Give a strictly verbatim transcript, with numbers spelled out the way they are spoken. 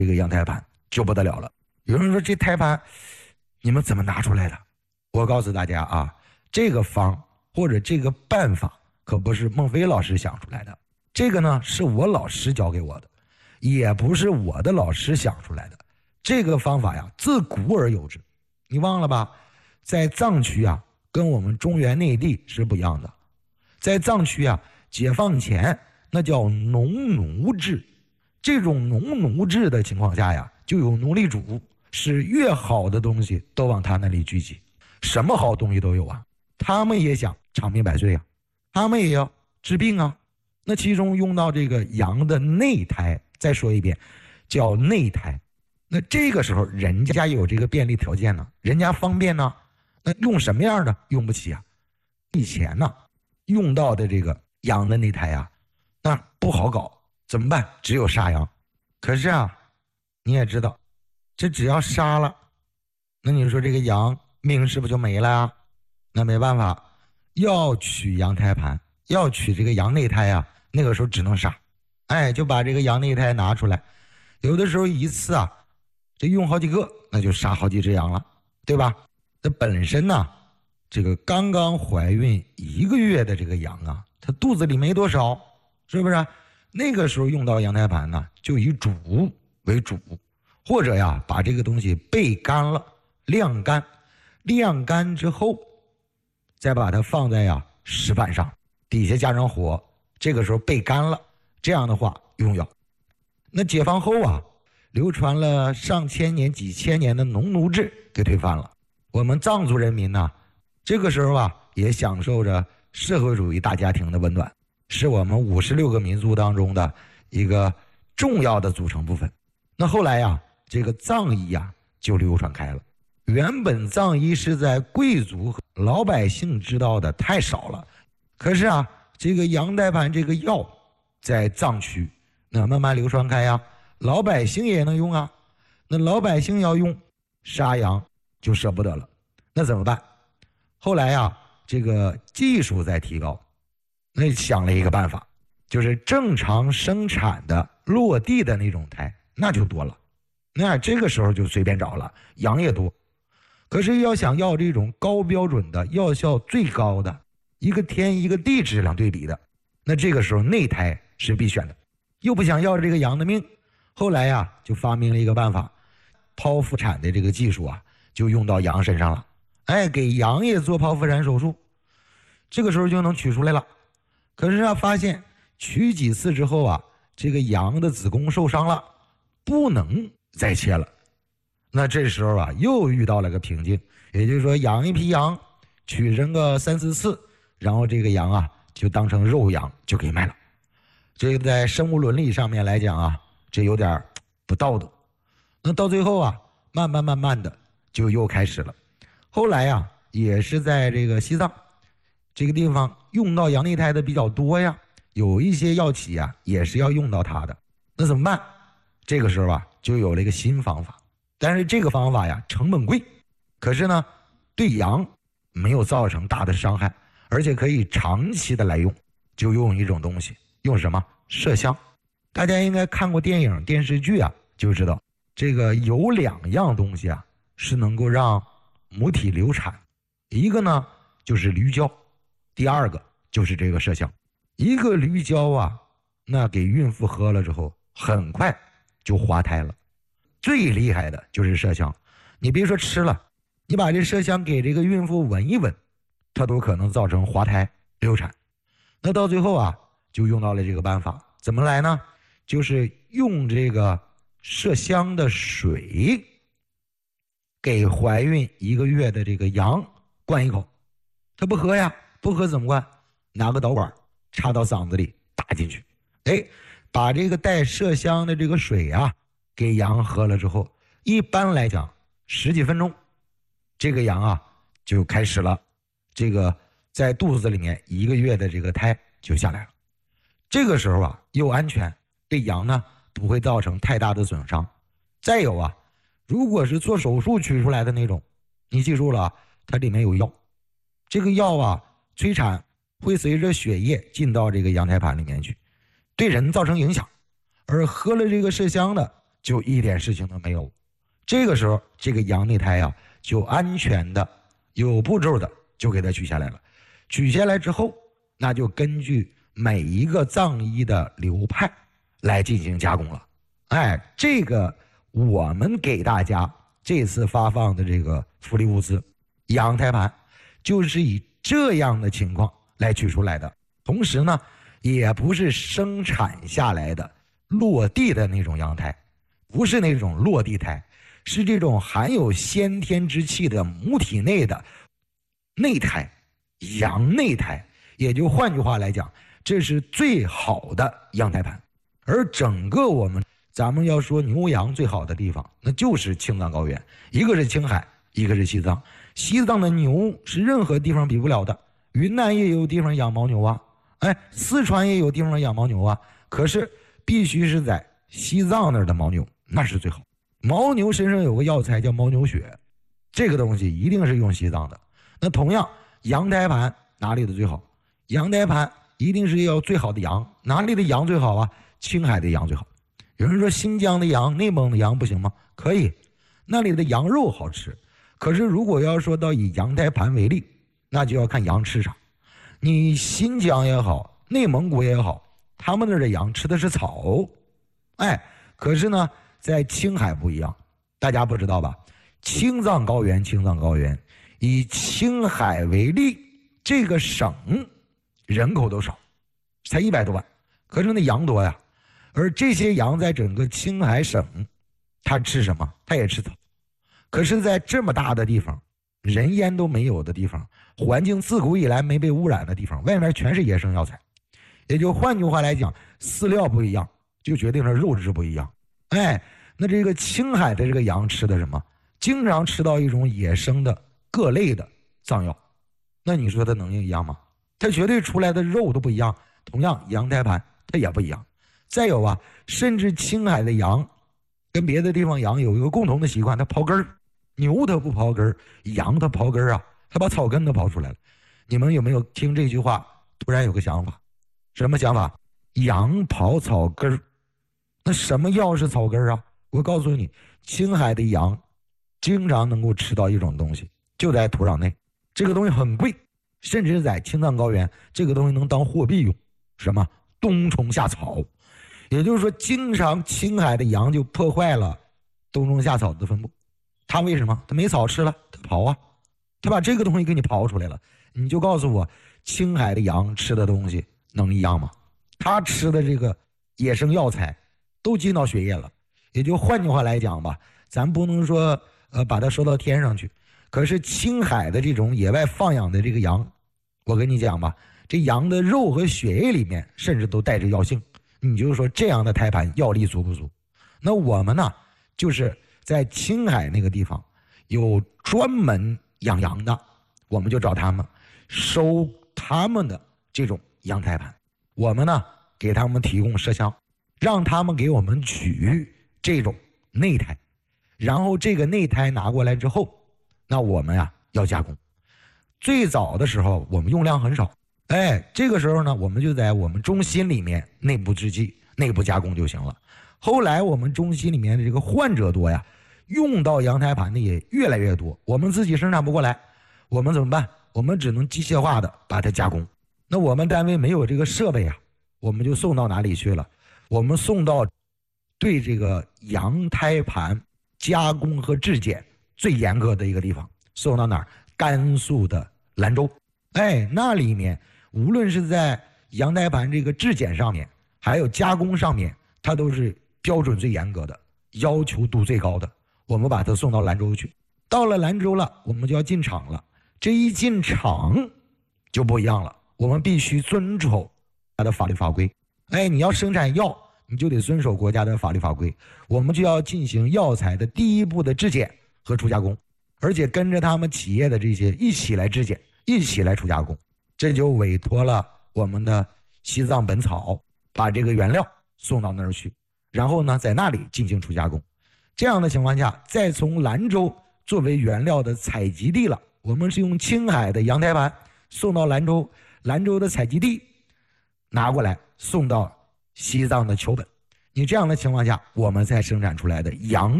这个羊胎盘就不得了了。有人说这胎盘你们怎么拿出来的？我告诉大家啊，这个方或者这个办法可不是孟非老师想出来的，这个呢是我老师教给我的，也不是我的老师想出来的。这个方法呀自古而有之，你忘了吧？在藏区啊跟我们中原内地是不一样的。在藏区啊，解放前那叫农奴制，这种农奴制的情况下呀，就有奴隶主，是越好的东西都往他那里聚集，什么好东西都有啊。他们也想长命百岁啊，他们也要治病啊。那其中用到这个羊的内胎，再说一遍，叫内胎。那这个时候人家有这个便利条件呢，人家方便呢，那用什么样的？用不起啊。以前呢用到的这个羊的内胎啊，那不好搞，怎么办？只有杀羊。可是啊，你也知道，这只要杀了，那你说这个羊命是不是就没了啊？那没办法，要取羊胎盘，要取这个羊内胎啊，那个时候只能杀。哎，就把这个羊内胎拿出来，有的时候一次啊，这用好几个，那就杀好几只羊了，对吧？这本身呢，这个刚刚怀孕一个月的这个羊啊，它肚子里没多少，是不是？那个时候用到羊胎盘呢，就以煮为主，或者呀，把这个东西焙干了，晾干，晾干之后，再把它放在呀石板上，底下加上火，这个时候焙干了，这样的话用药。那解放后啊，流传了上千年、几千年的农奴制给推翻了。我们藏族人民呢，这个时候啊，也享受着社会主义大家庭的温暖，是我们五十六个民族当中的一个重要的组成部分。那后来呀，这个藏医呀就流传开了。原本藏医是在贵族和老百姓知道的太少了，可是啊，这个羊胎盘这个药在藏区那慢慢流传开呀，老百姓也能用啊。那老百姓要用，杀羊就舍不得了，那怎么办？后来呀，这个技术在提高，那想了一个办法，就是正常生产的落地的那种胎那就多了，那这个时候就随便找了，羊也多。可是要想要这种高标准的药效最高的一个天一个地质量对比的，那这个时候内胎是必选的，又不想要这个羊的命。后来呀就发明了一个办法，剖腹产的这个技术啊就用到羊身上了，哎，给羊也做剖腹产手术，这个时候就能取出来了。可是啊发现取几次之后啊，这个羊的子宫受伤了，不能再切了。那这时候啊又遇到了个瓶颈，也就是说养一批羊取成个三四次，然后这个羊啊就当成肉羊就给卖了。这个在生物伦理上面来讲啊，这有点不道德。那到最后啊慢慢慢慢的就又开始了。后来啊也是在这个西藏这个地方用到羊内胎的比较多呀，有一些药企啊也是要用到它的。那怎么办？这个时候啊就有了一个新方法，但是这个方法呀成本贵，可是呢对羊没有造成大的伤害，而且可以长期的来用，就用一种东西，用什么？麝香。大家应该看过电影电视剧啊，就知道这个有两样东西啊是能够让母体流产，一个呢就是驴胶，第二个就是这个麝香。一个驴胶啊，那给孕妇喝了之后很快就滑胎了。最厉害的就是麝香，你别说吃了，你把这麝香给这个孕妇闻一闻，它都可能造成滑胎流产。那到最后啊就用到了这个办法，怎么来呢？就是用这个麝香的水给怀孕一个月的这个羊灌一口，他不喝呀，不喝怎么灌？拿个导管插到嗓子里打进去，哎，把这个带麝香的这个水啊给羊喝了之后，一般来讲十几分钟，这个羊啊就开始了这个在肚子里面一个月的这个胎就下来了。这个时候啊又安全，对羊呢不会造成太大的损伤。再有啊，如果是做手术取出来的那种，你记住了，它里面有药，这个药啊催产会随着血液进到这个羊胎盘里面去，对人造成影响。而喝了这个麝香的就一点事情都没有。这个时候这个羊内胎啊就安全的有步骤的就给它取下来了。取下来之后，那就根据每一个藏医的流派来进行加工了。哎，这个我们给大家这次发放的这个福利物资羊胎盘就是以这样的情况来取出来的。同时呢，也不是生产下来的落地的那种羊胎，不是那种落地胎，是这种含有先天之气的母体内的内胎，羊内胎。也就换句话来讲，这是最好的羊胎盘。而整个我们咱们要说牛羊最好的地方，那就是青藏高原，一个是青海，一个是西藏。西藏的牛是任何地方比不了的，云南也有地方养牦牛啊，哎，四川也有地方养牦牛啊，可是必须是在西藏那儿的牦牛，那是最好。牦牛身上有个药材叫牦牛血，这个东西一定是用西藏的。那同样羊胎盘哪里的最好？羊胎盘一定是要最好的羊，哪里的羊最好啊？青海的羊最好。有人说新疆的羊、内蒙的羊不行吗？可以，那里的羊肉好吃。可是如果要说到以羊胎盘为例，那就要看羊吃啥。你新疆也好，内蒙古也好，他们那儿的羊吃的是草，哎，可是呢，在青海不一样，大家不知道吧？青藏高原，青藏高原，以青海为例，这个省人口都少，才一百多万，可是那羊多呀。而这些羊在整个青海省，它吃什么？它也吃草。可是在这么大的地方，人烟都没有的地方，环境自古以来没被污染的地方，外面全是野生药材。也就换句话来讲，饲料不一样，就决定了肉质不一样。哎，那这个青海的这个羊吃的什么？经常吃到一种野生的各类的藏药，那你说它能一样吗？它绝对出来的肉都不一样。同样羊胎盘它也不一样。再有啊，甚至青海的羊跟别的地方羊有一个共同的习惯，它刨根儿。牛它不刨根儿，羊它刨根儿啊，它把草根都刨出来了。你们有没有听这句话突然有个想法？什么想法？羊刨草根儿。那什么药是草根儿啊？我告诉你，青海的羊经常能够吃到一种东西，就在土壤内，这个东西很贵，甚至在青藏高原这个东西能当货币用。什么？冬虫夏草。也就是说，经常青海的羊就破坏了冬虫夏草的分布。它为什么？它没草吃了，它刨啊，它把这个东西给你刨出来了。你就告诉我，青海的羊吃的东西能一样吗？它吃的这个野生药材都进到血液了。也就换句话来讲吧，咱不能说呃把它收到天上去。可是青海的这种野外放养的这个羊，我跟你讲吧，这羊的肉和血液里面甚至都带着药性。你就说这样的胎盘药力足不足？那我们呢，就是在青海那个地方有专门养羊的，我们就找他们收他们的这种羊胎盘，我们呢给他们提供麝香，让他们给我们取这种内胎，然后这个内胎拿过来之后，那我们呀要加工。最早的时候我们用量很少，哎，这个时候呢，我们就在我们中心里面内部制剂、内部加工就行了。后来我们中心里面的这个患者多呀，用到羊胎盘的也越来越多，我们自己生产不过来，我们怎么办？我们只能机械化的把它加工。那我们单位没有这个设备啊，我们就送到哪里去了？我们送到对这个羊胎盘加工和质检最严格的一个地方，送到哪儿？甘肃的兰州。哎，那里面无论是在羊胎盘这个质检上面，还有加工上面，它都是标准最严格的，要求度最高的。我们把它送到兰州去，到了兰州了，我们就要进厂了。这一进厂就不一样了，我们必须遵守它的法律法规。哎，你要生产药，你就得遵守国家的法律法规。我们就要进行药材的第一步的质检和初加工，而且跟着他们企业的这些一起来质检，一起来初加工。这就委托了我们的西藏本草把这个原料送到那儿去，然后呢在那里进行初加工。这样的情况下，再从兰州作为原料的采集地了，我们是用青海的羊胎盘送到兰州，兰州的采集地拿过来送到西藏的球本， 你这样的情况下，我们再生产出来的阳